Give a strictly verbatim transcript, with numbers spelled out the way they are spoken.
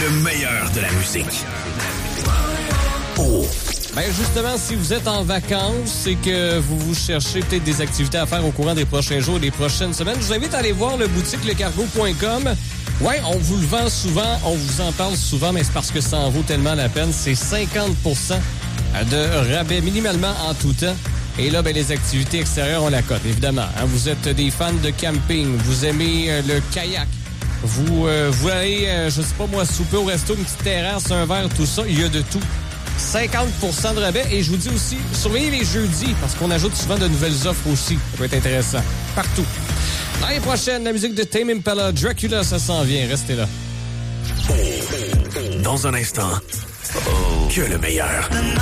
Le meilleur de la musique. Oh. Ben justement, si vous êtes en vacances et que vous vous cherchez peut-être des activités à faire au courant des prochains jours, des prochaines semaines, je vous invite à aller voir le boutique le cargo point com. Ouais, on vous le vend souvent, on vous en parle souvent, mais c'est parce que ça en vaut tellement la peine. C'est cinquante pour cent de rabais minimalement en tout temps. Et là, ben les activités extérieures, on la cote, évidemment. Hein, vous êtes des fans de camping, vous aimez euh, le kayak, vous euh, vous allez, euh, je sais pas moi, souper au resto, une petite terrasse, un verre, tout ça, il y a de tout. cinquante pour cent de rabais. Et je vous dis aussi, surveillez les jeudis, parce qu'on ajoute souvent de nouvelles offres aussi. Ça peut être intéressant. Partout. L'année prochaine, la musique de Tame Impala, Dracula, ça s'en vient. Restez là. Dans un instant, oh. que le meilleur.